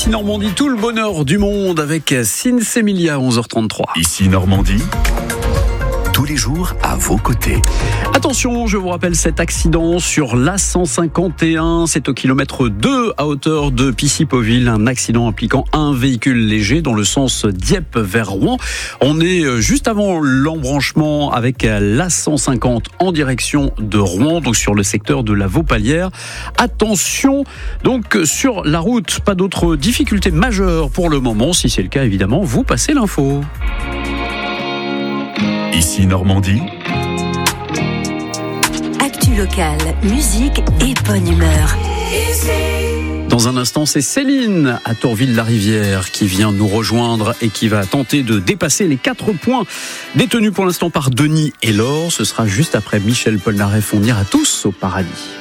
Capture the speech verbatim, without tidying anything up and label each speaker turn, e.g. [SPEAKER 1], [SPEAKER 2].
[SPEAKER 1] Ici Normandie, tout le bonheur du monde avec Sinsemilia à onze heures trente-trois.
[SPEAKER 2] Ici Normandie, tous les jours à vos côtés.
[SPEAKER 1] Attention, je vous rappelle cet accident sur l'A cent cinquante et un, c'est au kilomètre deux à hauteur de Pissy-Pauville, un accident impliquant un véhicule léger dans le sens Dieppe vers Rouen. On est juste avant l'embranchement avec l'A cent cinquante en direction de Rouen, donc sur le secteur de la Vaupalière. Attention, donc sur la route, pas d'autres difficultés majeures pour le moment. Si c'est le cas, évidemment, vous passez l'info.
[SPEAKER 2] Ici Normandie,
[SPEAKER 3] actu locale, musique et bonne humeur.
[SPEAKER 1] Dans un instant, c'est Céline à Tourville-la-Rivière qui vient nous rejoindre et qui va tenter de dépasser les quatre points détenus pour l'instant par Denis et Laure. Ce sera juste après Michel Polnareff. On ira tous au paradis.